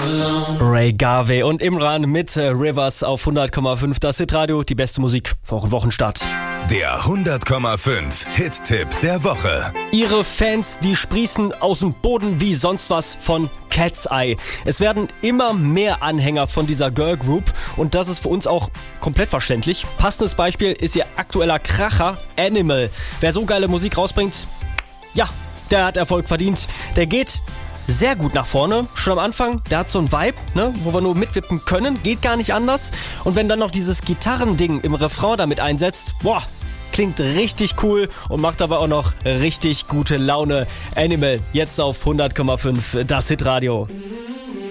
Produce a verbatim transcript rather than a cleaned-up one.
Ray Garvey und Imran mit äh, Rivers auf hundert Komma fünf. Das Hitradio, die beste Musik vor dem Wochenstart. Der hundert Komma fünf Hit-Tipp der Woche. Ihre Fans, die sprießen aus dem Boden wie sonst was von Cat's Eye. Es werden immer mehr Anhänger von dieser Girl Group und das ist für uns auch komplett verständlich. Passendes Beispiel ist ihr aktueller Kracher Animal. Wer so geile Musik rausbringt, ja, der hat Erfolg verdient. Der geht sehr gut nach vorne, schon am Anfang, der hat so einen Vibe, ne, wo wir nur mitwippen können, geht gar nicht anders. Und wenn dann noch dieses Gitarrending im Refrain damit einsetzt, boah, klingt richtig cool und macht aber auch noch richtig gute Laune. Animal, jetzt auf hundert Komma fünf, das Hitradio.